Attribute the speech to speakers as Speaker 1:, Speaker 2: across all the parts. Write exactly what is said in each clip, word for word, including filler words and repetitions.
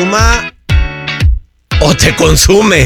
Speaker 1: suma o te consume.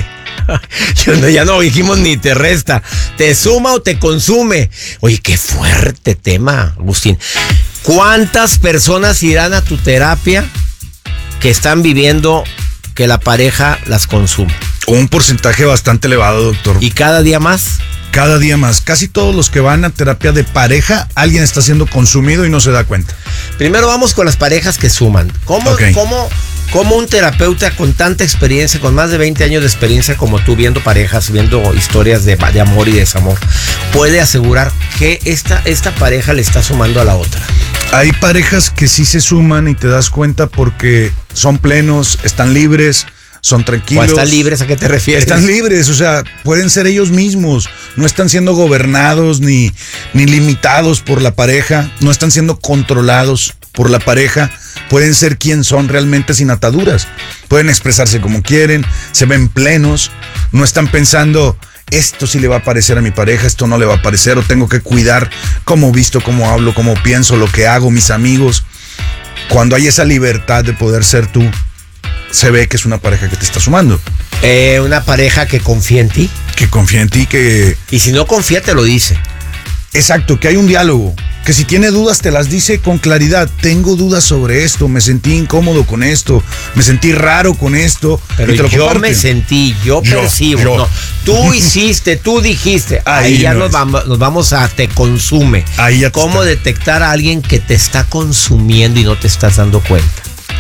Speaker 1: Ya no dijimos ni te resta. ¿Te suma o te consume? Oye, qué fuerte tema, Agustín. ¿Cuántas personas irán a tu terapia que están viviendo que la pareja las consume?
Speaker 2: Un porcentaje bastante elevado, doctor.
Speaker 1: ¿Y cada día más?
Speaker 2: Cada día más. Casi todos los que van a terapia de pareja, alguien está siendo consumido y no se da cuenta.
Speaker 1: Primero vamos con las parejas que suman. ¿Cómo,
Speaker 2: okay.
Speaker 1: cómo, cómo un terapeuta con tanta experiencia, con más de veinte años de experiencia como tú, viendo parejas, viendo historias de, de amor y desamor, puede asegurar que esta, esta pareja le está sumando a la otra?
Speaker 2: Hay parejas que sí se suman y te das cuenta porque son plenos, están libres, son tranquilos.
Speaker 1: ¿O están libres? ¿A qué te refieres?
Speaker 2: Están libres, o sea, pueden ser ellos mismos. No están siendo gobernados ni, ni limitados por la pareja. No están siendo controlados por la pareja. Pueden ser quien son realmente sin ataduras. Pueden expresarse como quieren, se ven plenos. No están pensando, esto sí le va a parecer a mi pareja, esto no le va a parecer, o tengo que cuidar cómo visto, cómo hablo, cómo pienso, lo que hago, mis amigos. Cuando hay esa libertad de poder ser tú, se ve que es una pareja que te está sumando.
Speaker 1: Eh, una pareja que confía en ti.
Speaker 2: Que confía en ti, que...
Speaker 1: Y si no confía, te lo dice.
Speaker 2: Exacto, que hay un diálogo. Que si tiene dudas, te las dice con claridad. Tengo dudas sobre esto, me sentí incómodo con esto, me sentí raro con esto.
Speaker 1: Pero
Speaker 2: y te lo
Speaker 1: yo
Speaker 2: comparten.
Speaker 1: me sentí, yo, yo percibo.
Speaker 2: Yo.
Speaker 1: No, tú hiciste, tú dijiste. Ahí, ahí ya no nos, vamos, nos vamos a te consume.
Speaker 2: Ahí ya
Speaker 1: ¿Cómo
Speaker 2: está.
Speaker 1: detectar a alguien que te está consumiendo y no te estás dando cuenta?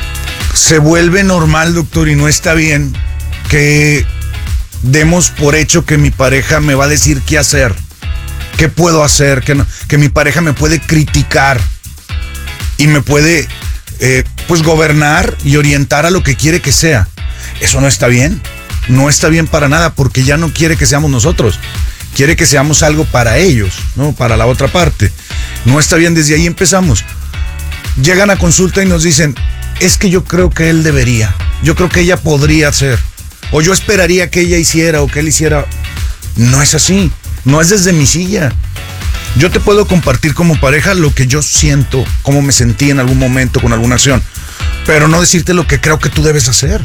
Speaker 2: Se vuelve normal, doctor, y no está bien que demos por hecho que mi pareja me va a decir qué hacer, qué puedo hacer, que, no, que mi pareja me puede criticar y me puede eh, pues gobernar y orientar a lo que quiere que sea. Eso no está bien, no está bien para nada, porque ya no quiere que seamos nosotros, quiere que seamos algo para ellos, ¿no? Para la otra parte. No está bien, desde ahí empezamos. Llegan a consulta y nos dicen, es que yo creo que él debería, yo creo que ella podría hacer, o yo esperaría que ella hiciera o que él hiciera. No es así, no es desde mi silla. Yo te puedo compartir como pareja lo que yo siento, cómo me sentí en algún momento con alguna acción, pero no decirte lo que creo que tú debes hacer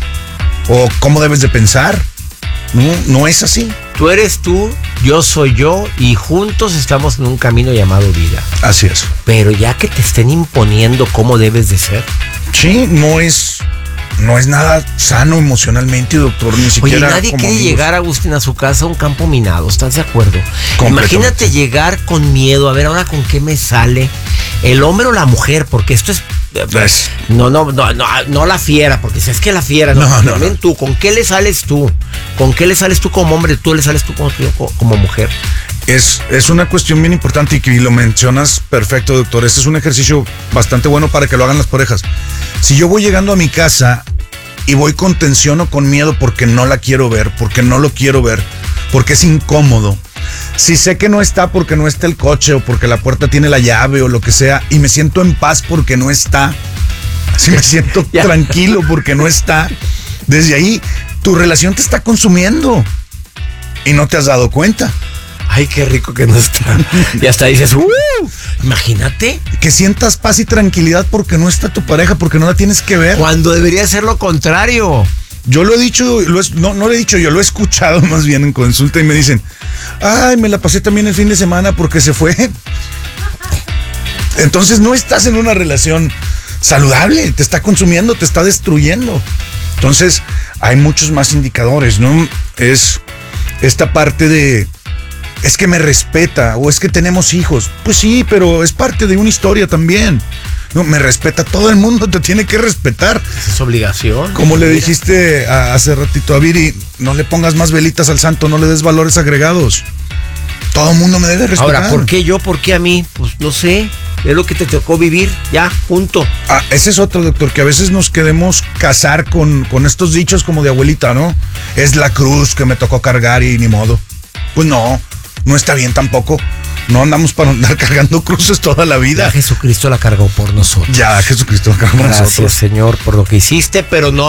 Speaker 2: o cómo debes de pensar. No, no es así.
Speaker 1: Tú eres tú, yo soy yo, y juntos estamos en un camino llamado vida.
Speaker 2: Así es.
Speaker 1: Pero ya que te estén imponiendo cómo debes de ser.
Speaker 2: Sí, no es, no es nada sano emocionalmente, doctor, ni siquiera.
Speaker 1: Oye, nadie
Speaker 2: como
Speaker 1: quiere
Speaker 2: amigos.
Speaker 1: llegar, Agustín, a su casa a un campo minado, ¿estás de acuerdo? Imagínate llegar con miedo, a ver ahora con qué me sale el hombre o la mujer, porque esto es...
Speaker 2: Pues,
Speaker 1: no, no, no, no, no la fiera, porque si es que la fiera, no,
Speaker 2: no, no,
Speaker 1: no. Tú, ¿con qué le sales tú? ¿Con qué le sales tú como hombre? ¿Tú le sales tú como, como mujer?
Speaker 2: Es, es una cuestión bien importante y que lo mencionas perfecto, doctor. Este es un ejercicio bastante bueno para que lo hagan las parejas. Si yo voy llegando a mi casa y voy con tensión o con miedo porque no la quiero ver, porque no lo quiero ver, porque es incómodo, si sé que no está porque no está el coche o porque la puerta tiene la llave o lo que sea, y me siento en paz porque no está, si me siento tranquilo porque no está, desde ahí tu relación te está consumiendo y no te has dado cuenta.
Speaker 1: Ay, qué rico que no está. Y hasta dices, uh, imagínate.
Speaker 2: Que sientas paz y tranquilidad porque no está tu pareja, porque no la tienes que ver.
Speaker 1: Cuando debería ser lo contrario.
Speaker 2: Yo lo he dicho, lo es, no, no lo he dicho, yo lo he escuchado más bien en consulta y me dicen, ay, me la pasé también el fin de semana porque se fue. Entonces no estás en una relación saludable, te está consumiendo, te está destruyendo. Entonces hay muchos más indicadores, ¿no? Es esta parte de, es que me respeta o es que tenemos hijos. Pues sí, pero es parte de una historia también. No, me respeta, todo el mundo te tiene que respetar.
Speaker 1: Es obligación.
Speaker 2: Como le dijiste a, hace ratito a Viri, no le pongas más velitas al santo, no le des valores agregados. Todo el mundo me debe respetar.
Speaker 1: Ahora, ¿por qué yo? ¿Por qué a mí? Pues no sé, es lo que te tocó vivir, ya, punto.
Speaker 2: Ah, ese es otro, doctor, que a veces nos queremos casar con, con estos dichos como de abuelita, ¿no? Es la cruz que me tocó cargar y ni modo. Pues no, no está bien tampoco. No andamos para andar cargando cruces toda la vida.
Speaker 1: Ya Jesucristo la cargó por nosotros.
Speaker 2: Ya Jesucristo la cargó por
Speaker 1: Gracias,
Speaker 2: nosotros.
Speaker 1: Señor, por lo que hiciste, pero no